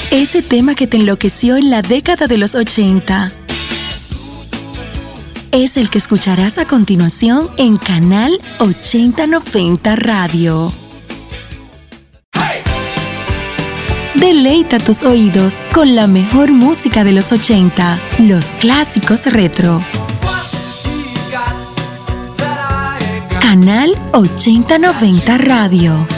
Ese tema que te enloqueció en la década de los 80. Es el que escucharás a continuación en Canal 8090 Radio. Deleita tus oídos con la mejor música de los 80, los clásicos retro. Canal 8090 Radio.